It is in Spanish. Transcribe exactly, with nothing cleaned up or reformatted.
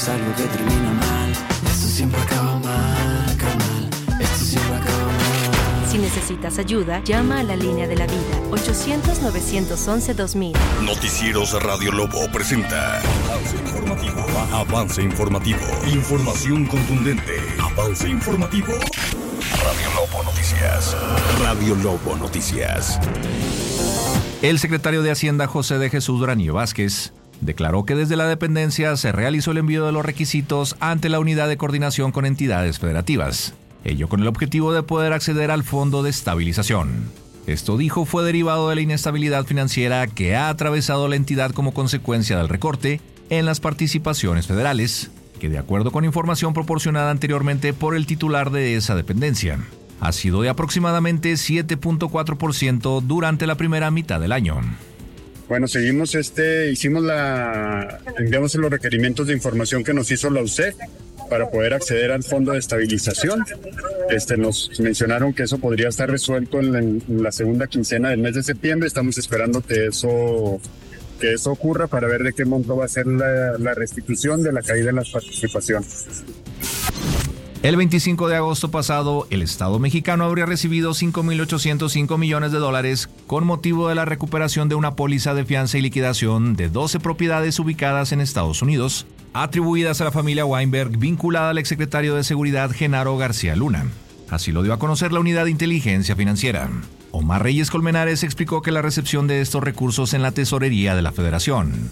es algo que termina mal. Esto siempre acaba mal, carnal. Esto siempre acaba mal. Si necesitas ayuda, llama a la línea de la vida, ochocientos, novecientos once, dos mil. Noticieros Radio Lobo presenta Avance Informativo. Avance Informativo. Información contundente. Avance Informativo. Radio Lobo Noticias. Radio Lobo Noticias. El secretario de Hacienda, José de Jesús Duranillo Vázquez, declaró que desde la dependencia se realizó el envío de los requisitos ante la Unidad de Coordinación con Entidades Federativas, ello con el objetivo de poder acceder al Fondo de Estabilización. Esto, dijo, fue derivado de la inestabilidad financiera que ha atravesado la entidad como consecuencia del recorte en las participaciones federales, que, de acuerdo con información proporcionada anteriormente por el titular de esa dependencia, ha sido de aproximadamente siete punto cuatro por ciento durante la primera mitad del año. Bueno, seguimos este, hicimos la, enviamos los requerimientos de información que nos hizo la U C E F para poder acceder al Fondo de Estabilización. Este, nos mencionaron que eso podría estar resuelto en la, en la segunda quincena del mes de septiembre. Estamos esperando que eso, que eso ocurra para ver de qué monto va a ser la, la restitución de la caída en las participaciones. El veinticinco de agosto pasado, el Estado mexicano habría recibido cinco mil ochocientos cinco millones de dólares con motivo de la recuperación de una póliza de fianza y liquidación de doce propiedades ubicadas en Estados Unidos, atribuidas a la familia Weinberg vinculada al exsecretario de Seguridad Genaro García Luna. Así lo dio a conocer la Unidad de Inteligencia Financiera. Omar Reyes Colmenares explicó que la recepción de estos recursos en la tesorería de la Federación